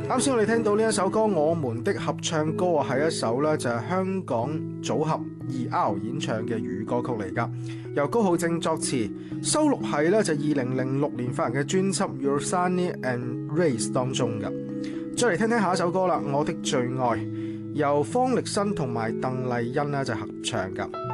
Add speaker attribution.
Speaker 1: 啱先我哋聽到呢一首歌《我們的合唱歌》啊，係一首咧就係香港組合2R演唱嘅粵語歌曲嚟㗎，由高浩正作詞，收錄喺咧就2006年發行嘅專輯《Your Sunny and Rays》當中㗎。再嚟聽聽下一首歌啦，《我的最愛》，由方力申同埋鄧麗欣咧就合唱㗎。